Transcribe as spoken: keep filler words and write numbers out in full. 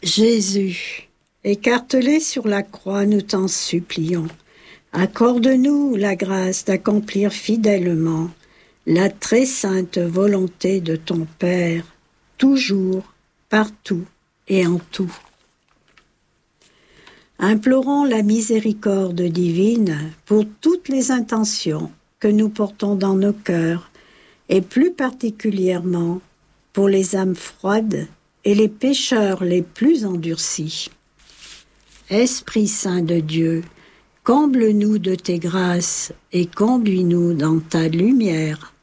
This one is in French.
Jésus, écartelé sur la croix, nous t'en supplions. Accorde-nous la grâce d'accomplir fidèlement la très sainte volonté de ton Père, toujours, partout et en tout. Implorons la miséricorde divine pour toutes les intentions que nous portons dans nos cœurs, et plus particulièrement pour les âmes froides et les pécheurs les plus endurcis. Esprit Saint de Dieu, comble-nous de tes grâces et conduis-nous dans ta lumière.